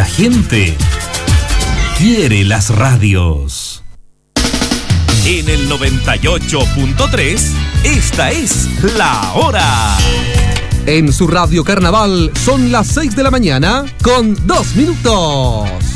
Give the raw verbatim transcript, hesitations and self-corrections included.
la gente quiere las radios. En el noventa y ocho punto tres, esta es La Hora. En su radio Carnaval son las seis de la mañana con dos minutos.